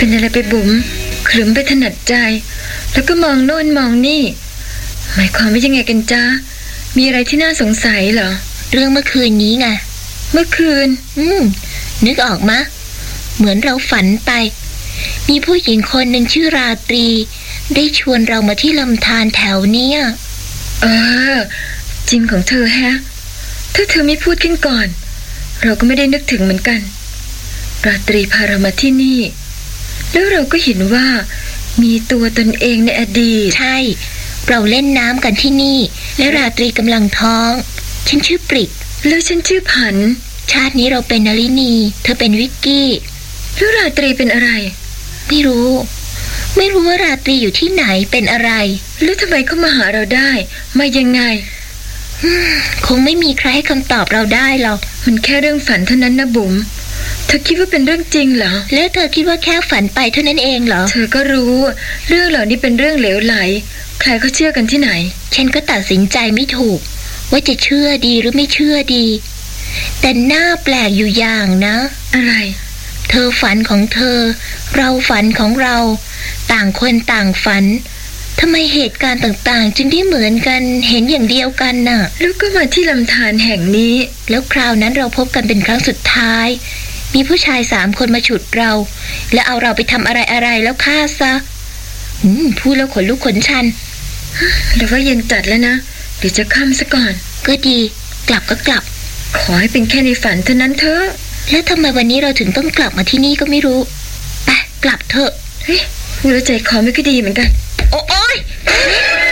เป็นอะไรไปบุ๋มขรึมไปถนัดใจแล้วก็มองโน่นมองนี่หมายความว่ายังไงกันจ๊ะมีอะไรที่น่าสงสัยเหรอเรื่องเมื่อคืนนี้ไงเมื่อคืนนึกออกมะเหมือนเราฝันไปมีผู้หญิงคนหนึ่งชื่อราตรีได้ชวนเรามาที่ลำธารแถวเนี้ยจริงของเธอแฮะถ้าเธอไม่พูดขึ้นก่อนเราก็ไม่ได้นึกถึงเหมือนกันราตรีพาเรามาที่นี่แล้วเราก็เห็นว่ามีตัวตนเองในอดีตใช่เราเล่นน้ำกันที่นี่และราตรีกำลังท้องฉันชื่อปริกแล้วฉันชื่อผันชาตินี้เราเป็นนลินีเธอเป็นวิกกี้แล้วราตรีเป็นอะไรไม่รู้ว่าราตรีอยู่ที่ไหนเป็นอะไรแล้วทำไมเขามาหาเราได้มายังไงคงไม่มีใครให้คำตอบเราได้หรอกมันแค่เรื่องฝันเท่านั้นนะบุ๋มเธอคิดว่าเป็นเรื่องจริงเหรอแล้วเธอคิดว่าแค่ฝันไปเท่านั้นเองเหรอเธอก็รู้เรื่องเหล่านี้เป็นเรื่องเหลวไหลใครก็เชื่อกันที่ไหนฉันก็ตัดสินใจไม่ถูกว่าจะเชื่อดีหรือไม่เชื่อดีแต่น่าแปลกอยู่อย่างนะอะไรเธอฝันของเธอเราฝันของเราต่างคนต่างฝันทำไมเหตุการณ์ต่างๆจึงได้เหมือนกันเห็นอย่างเดียวกันน่ะแล้วก็มาที่ลำธารแห่งนี้แล้วคราวนั้นเราพบกันเป็นครั้งสุดท้ายมีผู้ชาย3 คนมาฉุดเราและเอาเราไปทำอะไรแล้วฆ่าซะพูดแล้วขนลุกขนชันแล้วว่าเย็นจัดแล้วนะเดี๋ยวจะค่ำซะก่อนก็ดีกลับก็กลับขอให้เป็นแค่ในฝันเท่านั้นเถอะแล้วทำไมวันนี้เราถึงต้องกลับมาที่นี่ก็ไม่รู้ไปกลับเถอะเฮ้ยพูดแล้วใจคอไม่ค่อยดีเหมือนกันโอ๊ย